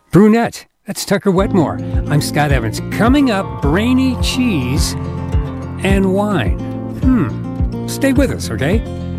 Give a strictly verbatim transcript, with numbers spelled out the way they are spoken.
Brunette. That's Tucker Wetmore. I'm Scott Evans. Coming up, brainy cheese and wine. Hmm. Stay with us, okay?